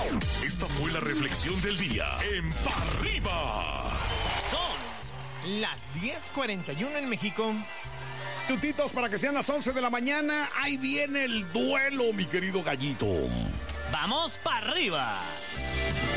Esta fue la reflexión del día en Pa' Arriba. Son las 10:41 en México. Minutitos para que sean las 11 de la mañana. Ahí viene el duelo, mi querido gallito. ¡Vamos para arriba!